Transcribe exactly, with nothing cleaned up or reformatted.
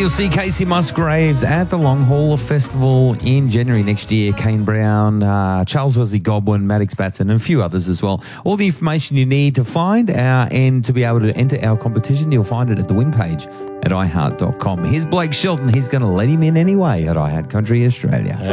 you'll see Casey Musgraves at the Long Haul Festival in January next year. Kane Brown, uh, Charles Wesley Godwin, Maddox Batson, and a few others as well. All the information you need to find uh, and to be able to enter our competition, you'll find it at the win page at i heart dot com. Here's Blake Shelton. He's going to let him in anyway at iHeart Country Australia.